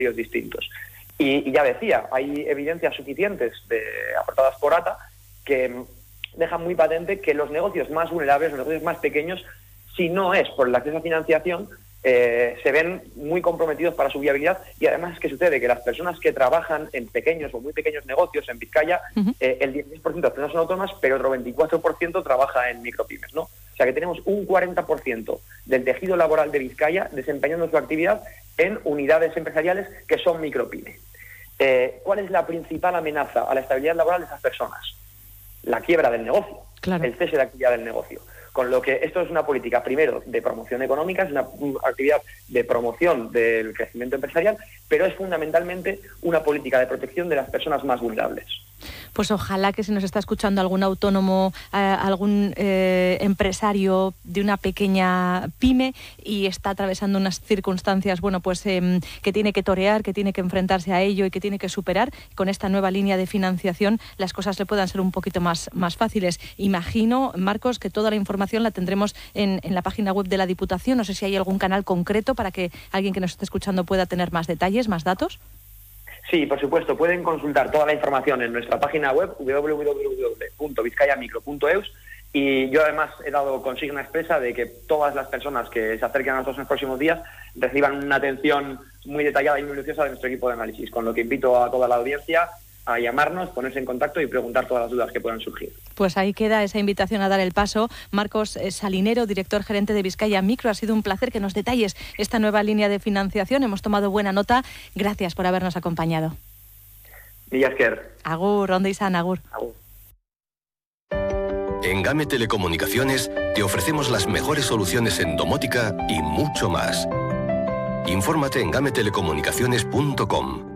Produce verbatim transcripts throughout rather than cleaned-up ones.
negocios distintos. Y, y ya decía, hay evidencias suficientes de, aportadas por A T A que dejan muy patente que los negocios más vulnerables, los negocios más pequeños, si no es por el acceso a financiación, eh, se ven muy comprometidos para su viabilidad. Y además es que sucede que las personas que trabajan en pequeños o muy pequeños negocios en Vizcaya, uh-huh. eh, el dieciséis por ciento de las personas son autónomas, pero otro veinticuatro por ciento trabaja en micropymes, ¿no? O sea que tenemos un cuarenta por ciento del tejido laboral de Vizcaya desempeñando su actividad en unidades empresariales que son micropymes. Eh, ¿Cuál es la principal amenaza a la estabilidad laboral de esas personas? La quiebra del negocio, claro. El cese de actividad del negocio. Con lo que esto es una política, primero, de promoción económica, es una actividad de promoción del crecimiento empresarial, pero es fundamentalmente una política de protección de las personas más vulnerables. Pues ojalá que si nos está escuchando algún autónomo, eh, algún eh, empresario de una pequeña pyme y está atravesando unas circunstancias, bueno, pues eh, que tiene que torear, que tiene que enfrentarse a ello y que tiene que superar, con esta nueva línea de financiación las cosas le puedan ser un poquito más, más fáciles. Imagino, Marcos, que toda la información la tendremos en, en la página web de la Diputación. No sé si hay algún canal concreto para que alguien que nos esté escuchando pueda tener más detalles, más datos. Sí, por supuesto, pueden consultar toda la información en nuestra página web doble u doble u doble u punto vizcayamicro punto e u s, y yo además he dado consigna expresa de que todas las personas que se acerquen a nosotros en los próximos días reciban una atención muy detallada y minuciosa de nuestro equipo de análisis, con lo que invito a toda la audiencia a llamarnos, ponerse en contacto y preguntar todas las dudas que puedan surgir. Pues ahí queda esa invitación a dar el paso. Marcos Salinero, director gerente de Vizcaya Micro, ha sido un placer que nos detalles esta nueva línea de financiación. Hemos tomado buena nota. Gracias por habernos acompañado. Mila esker. Agur, ondo izan, agur. Agur. En Game Telecomunicaciones te ofrecemos las mejores soluciones en domótica y mucho más. Infórmate en game telecomunicaciones punto com.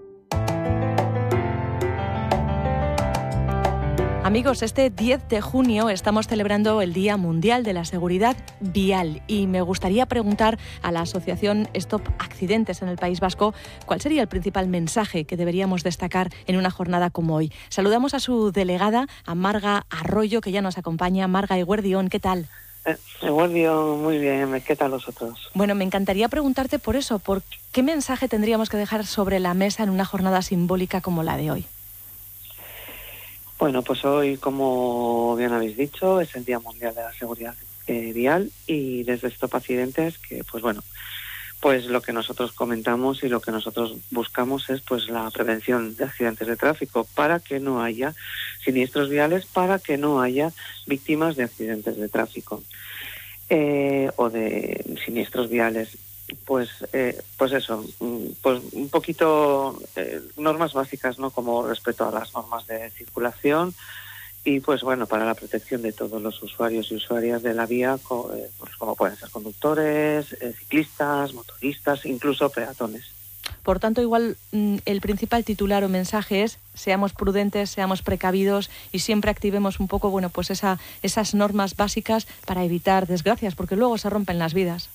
Amigos, este diez de junio estamos celebrando el Día Mundial de la Seguridad Vial y me gustaría preguntar a la asociación Stop Accidentes en el País Vasco cuál sería el principal mensaje que deberíamos destacar en una jornada como hoy. Saludamos a su delegada, a Marga Arroyo, que ya nos acompaña. Marga, eguerdión, ¿qué tal? Eh, eguerdión, muy bien, ¿qué tal vosotros? Bueno, me encantaría preguntarte por eso, por qué mensaje tendríamos que dejar sobre la mesa en una jornada simbólica como la de hoy. Bueno, pues hoy, como bien habéis dicho, es el Día Mundial de la Seguridad eh, Vial, y desde Stop Accidentes, que pues bueno, pues lo que nosotros comentamos y lo que nosotros buscamos es pues la prevención de accidentes de tráfico para que no haya siniestros viales, para que no haya víctimas de accidentes de tráfico eh, o de siniestros viales. Pues eh, pues eso, pues un poquito eh, normas básicas, ¿no? Como respeto a las normas de circulación y pues bueno, para la protección de todos los usuarios y usuarias de la vía, co- eh, pues como pueden ser conductores, eh, ciclistas, motoristas, incluso peatones. Por tanto, igual el principal titular o mensaje es: seamos prudentes, seamos precavidos y siempre activemos un poco, bueno, pues esa, esas normas básicas para evitar desgracias, porque luego se rompen las vidas.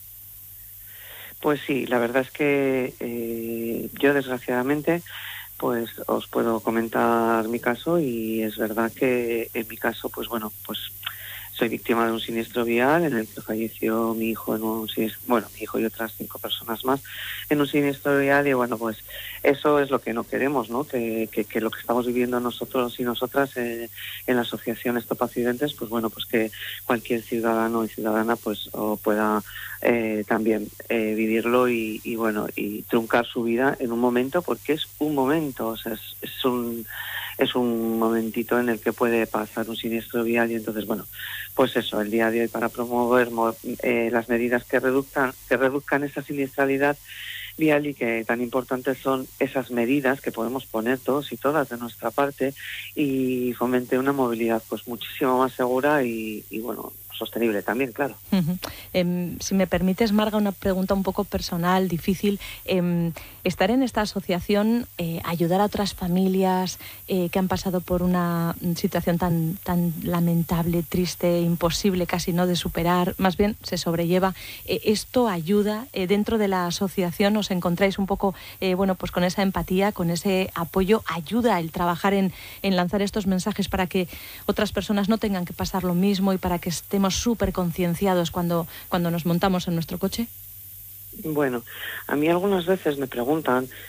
Pues sí, la verdad es que eh, yo desgraciadamente pues os puedo comentar mi caso, y es verdad que en mi caso pues bueno, pues soy víctima de un siniestro vial en el que falleció mi hijo en un siniestro, bueno, mi hijo y otras cinco personas más en un siniestro vial, y bueno, pues eso es lo que no queremos, ¿no? Que, que, que lo que estamos viviendo nosotros y nosotras eh, en la asociación Stop Accidentes, pues bueno, pues que cualquier ciudadano y ciudadana pues o pueda eh, también eh, vivirlo y, y bueno, y truncar su vida en un momento, porque es un momento, o sea, es, es un es un momentito en el que puede pasar un siniestro vial, y entonces bueno, pues eso, el día de hoy para promover eh, las medidas que reduzcan que reduzcan esa siniestralidad vial, y que tan importantes son esas medidas que podemos poner todos y todas de nuestra parte, y fomente una movilidad pues muchísimo más segura y, y bueno, sostenible también, claro. Uh-huh. Eh, si me permites, Marga, una pregunta un poco personal, difícil. Eh, estar en esta asociación, eh, ayudar a otras familias eh, que han pasado por una situación tan, tan lamentable, triste, imposible casi, ¿no?, de superar, más bien se sobrelleva. Eh, ¿Esto ayuda? Eh, ¿Dentro de la asociación os encontráis un poco, eh, bueno, pues con esa empatía, con ese apoyo? ¿Ayuda el trabajar en, en lanzar estos mensajes para que otras personas no tengan que pasar lo mismo y para que estemos súper concienciados cuando, cuando nos montamos en nuestro coche? Bueno, a mí algunas veces me preguntan